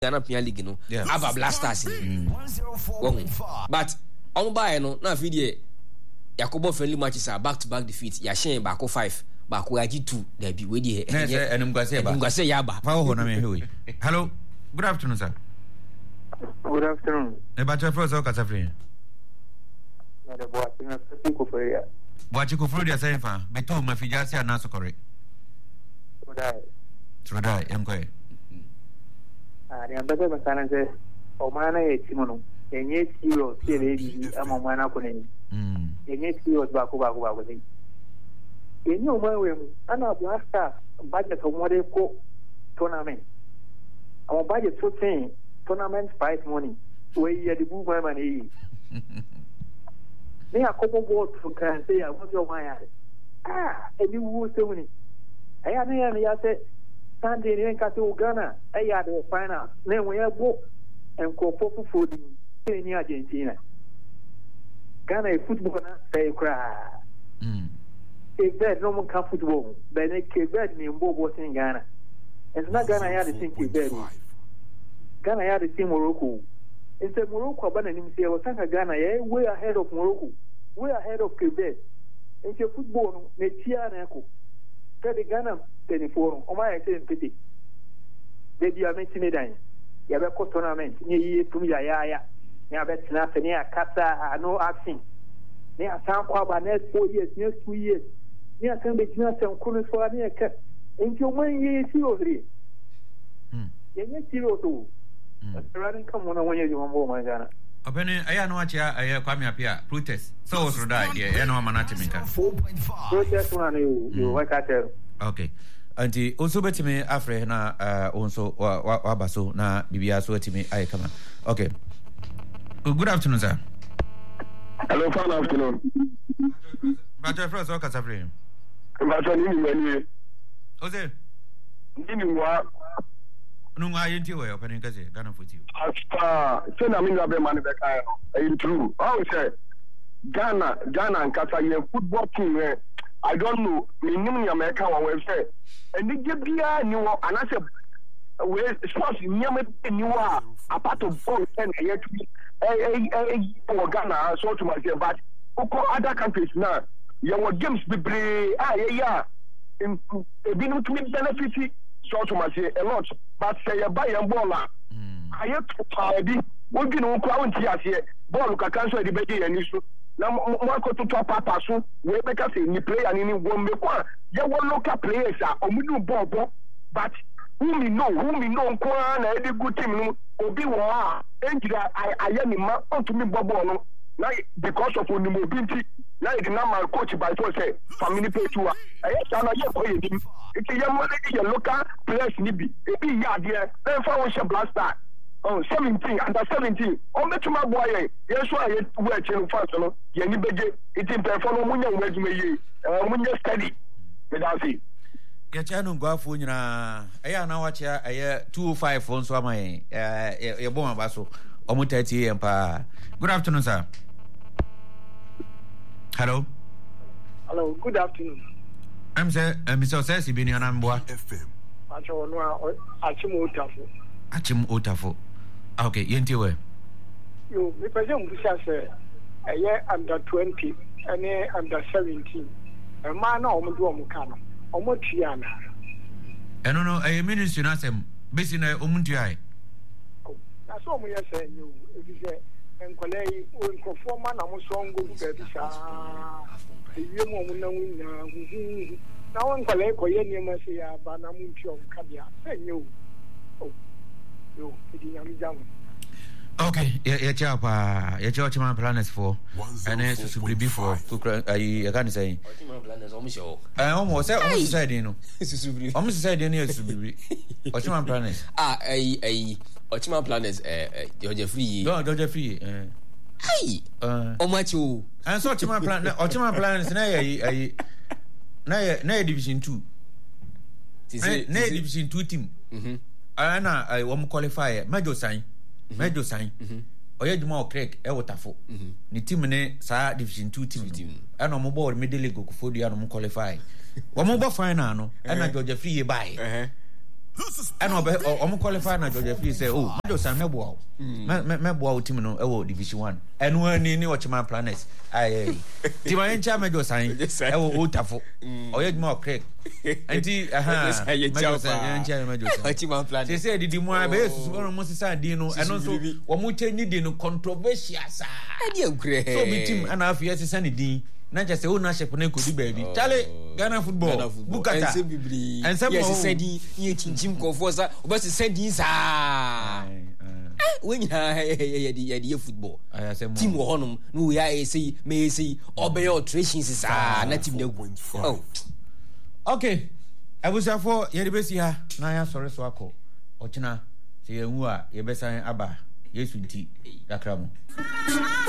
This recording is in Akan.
Ghana Premier League no aba Blasters but on buy no na video Yakobo friendly matches are back to back defeat ya shen baako 5 baako aji 2 there be we dey enumgase yaba hello good afternoon sir. Good afternoon. About your first Okasa free. What you could fruit yourself, Beto Mafijasi and Naso correct. So die, I'm going. I am better than Sanas, Omana Timono, and yet you see, I'm on Manapone. And yet you was Bakuba with it. You know, when I'm a blaster budget of what they call tournament. Our budget so saying. Tournament prize money where you the boo money. They are couple words who can say I want your my and you will say me. I said Sunday in Cato Ghana, I had the final. Then we have book and call for food in Argentina. Ghana football say cry. If that no one can football, but they keep that me in Bobo in Ghana. It's not Ghana had to think with that. Ghana had the team Morocco. It's a Morocco, but I say, Ghana, way ahead of Morocco, way ahead of Quebec. It's a football, Metia and Echo. Tell the Ghana 24, or my pity. They are making it down. You have a tournament near you to Yaya. You have a snap near Casa, no acting. Near San Quaba, next 4 years, next 2 years. Near San Bettina, and Kunis for a near cut. And your 1 year seriously. You're serious. Running come on you want my Ghana. Opinion, I know what I come up here. Protest. So was die. Yeah, no manatimika. Protest one you what I tell. Okay. Auntie, also bet me Afre na also wabaso na bibia so me I come. Okay. Good afternoon, sir. Hello, good afternoon. But your first work as a friend. But I need Jose. What? No, I ain't you opening because Ghana for you. Send a minute of money back. I'm true. Oh, say Ghana and Qatar football team. I don't know. Minimum America will say. And they give you new and I said, where sports new are a part of ball and yet for Ghana, so to myself. But other countries now, your games be brave. Yeah. In being to benefit. So to myself a lot. But say a buy and baller. I have to party. What you know, quality as here. Ball can cancel the baby and issue. Now, one to Papa so we make us in the play and in one make one. You want local players are new ball, but whom we know, Kwan, a good team, Obi Wa, I am in to me, Bobo. Now, because of mobility, now the number coach by to say, family pay to us. I cannot yet. It's a young lady, local players, Nibi, a big yard here, then for a blaster. Oh, 17, under 17. Oh, bet you my boy, yes, why we're chilling fast, no? Yenny Begay, it's in perform when you wed me, when you study. Without it. Your channel go for you. I know what you are 205 phones. So my your bomb basso, Omutati Empire. Good afternoon, sir. Hello. Hello, good afternoon. I'm Sir Mr. Sessi Binianamboa. Achim Otafo. Okay, Yentiwe. You represent Bushas a year under 20 and a under 17. A man or Mukano or Motiana. I don't know, a minister, Nasem, based in a Umunti. That's all we are saying. You, if you say, and Colay will conform man, I'm so good to the young woman. Now, one Colay, Koyani, Massia, Banamunti of Cabia, say you. Okay, your child's planners for and it's to be before I can't say. I almost said, you know, almost said, you to be Ochman planners. Ochman planners, Georgia free. Georgia free. Hey, oh, much you. And so Ochman planners, nay, Division 2. Nay, Division 2 team. Ana I want qualify major sign oye duma Craig e wotafo ni team ne sa division 2 team ana mo board middle league ko fodu ana mo qualify wo mo bo final no ana Georgia free buy And I'm qualified na Georgia Free say, oh, I just mebo. Mebo team no Division 1. And when you watch my planets, I team I encha mejo sign. I will Otafo. Or yet more Craig. Anti they say the more base almost sad dino and also Wamute need controversial. So be team and half years is any not just ownership on could baby. Charlie, Ghana football. Bukata. And some said he Jim Kofosa, but he said these when you had football. Team Honum, no, I say, may say, obey your traces not even oh. Okay. I was for Yebesia, Naya Soreswako, Ochina, say, Yebesa Abba, yes, with tea, Yakramo.